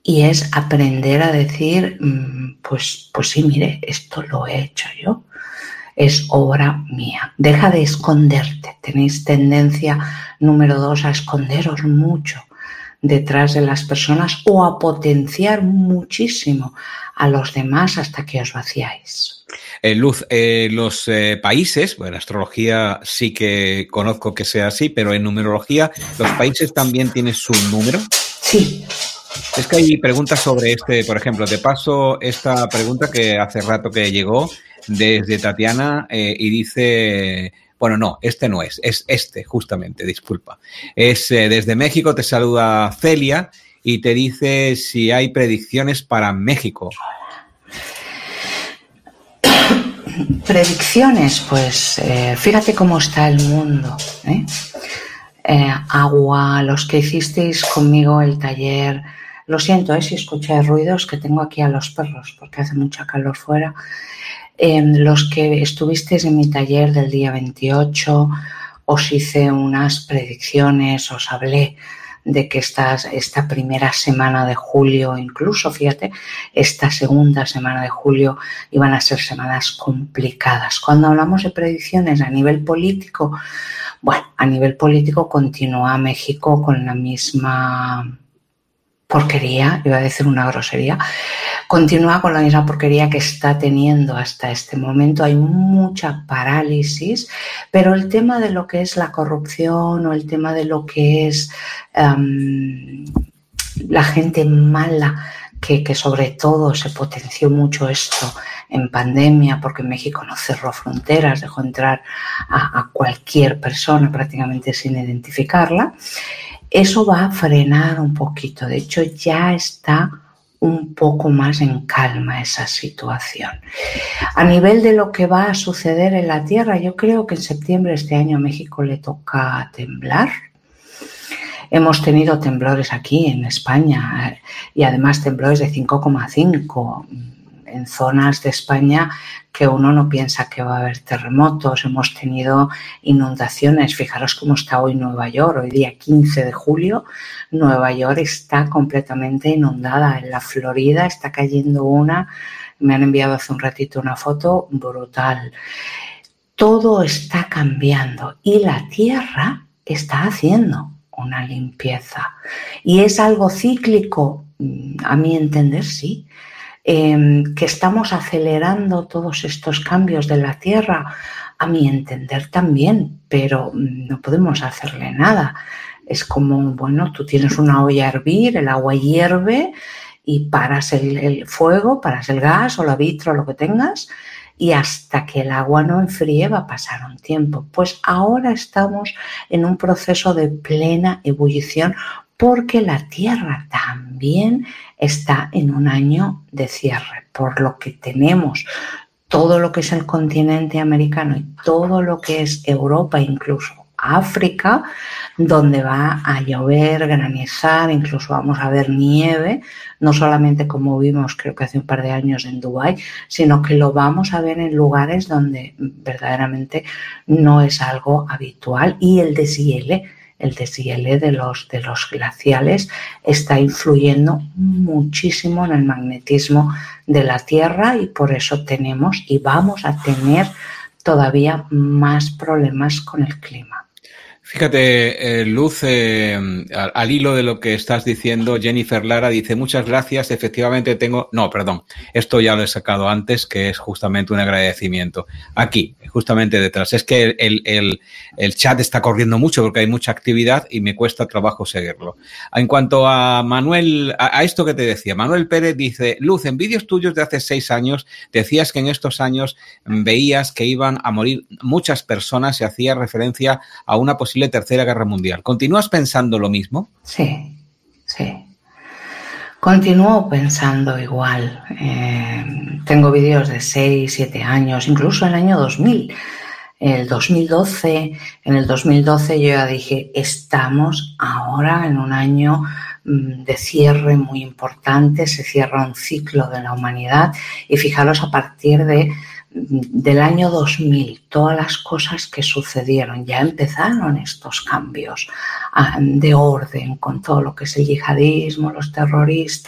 y es aprender a decir, pues sí, mire, esto lo he hecho yo, es obra mía. Deja de esconderte. Tenéis tendencia, número 2, a esconderos mucho detrás de las personas o a potenciar muchísimo a los demás hasta que os vaciáis. Luz, los países, bueno, en astrología sí que conozco que sea así, pero en numerología, ¿los países también tienen su número? Sí. Es que hay preguntas sobre por ejemplo, te paso esta pregunta que hace rato que llegó desde Tatiana y dice, bueno, no, este no es este, justamente, disculpa. Es desde México, te saluda Celia y te dice si hay predicciones para México. Predicciones, pues fíjate cómo está el mundo, Agua, los que hicisteis conmigo el taller, lo siento si escucháis ruidos, que tengo aquí a los perros porque hace mucha calor fuera. Los que estuvisteis en mi taller del día 28, os hice unas predicciones, os hablé de que esta primera semana de julio, incluso, fíjate, esta segunda semana de julio iban a ser semanas complicadas. Cuando hablamos de predicciones a nivel político, bueno, a nivel político continúa México con la misma porquería, iba a decir una grosería, continúa con la misma porquería que está teniendo hasta este momento. Hay mucha parálisis, pero el tema de lo que es la corrupción o el tema de lo que es la gente mala, que sobre todo se potenció mucho esto en pandemia, porque México no cerró fronteras, dejó entrar a cualquier persona prácticamente sin identificarla. Eso va a frenar un poquito. De hecho, ya está un poco más en calma esa situación. A nivel de lo que va a suceder en la Tierra, yo creo que en septiembre de este año a México le toca temblar. Hemos tenido temblores aquí en España y además temblores de 5,5 en zonas de España que uno no piensa que va a haber terremotos. Hemos tenido inundaciones. Fijaros cómo está hoy Nueva York. Hoy día 15 de julio, Nueva York está completamente inundada. En la Florida está cayendo me han enviado hace un ratito una foto brutal. Todo está cambiando y la Tierra está haciendo una limpieza. ¿Y es algo cíclico? A mi entender, sí. Que estamos acelerando todos estos cambios de la Tierra, a mi entender también, pero no podemos hacerle nada. Es como, bueno, tú tienes una olla a hervir, el agua hierve y paras el fuego, paras el gas o la vitro o lo que tengas, y hasta que el agua no enfríe va a pasar un tiempo. Pues ahora estamos en un proceso de plena ebullición porque la Tierra también está en un año de cierre, por lo que tenemos todo lo que es el continente americano y todo lo que es Europa, incluso África, donde va a llover, granizar, incluso vamos a ver nieve, no solamente como vimos creo que hace un par de años en Dubái, sino que lo vamos a ver en lugares donde verdaderamente no es algo habitual. Y el deshiele de los glaciales está influyendo muchísimo en el magnetismo de la Tierra y por eso tenemos y vamos a tener todavía más problemas con el clima. Fíjate, Luz, al hilo de lo que estás diciendo, Jennifer Lara dice, muchas gracias, efectivamente esto ya lo he sacado antes, que es justamente un agradecimiento. Aquí, justamente detrás. Es que el chat está corriendo mucho porque hay mucha actividad y me cuesta trabajo seguirlo. En cuanto a Manuel, a esto que te decía, Manuel Pérez dice, Luz, en vídeos tuyos de hace 6 años, decías que en estos años veías que iban a morir muchas personas y hacía referencia a una posible tercera guerra mundial. ¿Continúas pensando lo mismo? Sí. Continúo pensando igual. Tengo vídeos de 6, 7 años, incluso en el año 2000. En el 2012 yo ya dije, estamos ahora en un año de cierre muy importante, se cierra un ciclo de la humanidad y fijaros a partir del año 2000, todas las cosas que sucedieron, ya empezaron estos cambios de orden con todo lo que es el yihadismo, los terroristas,